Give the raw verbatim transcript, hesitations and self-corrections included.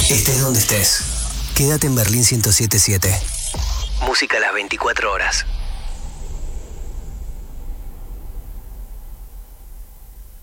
Estés donde estés. Quédate en Berlín ciento siete punto siete. Música a las veinticuatro horas.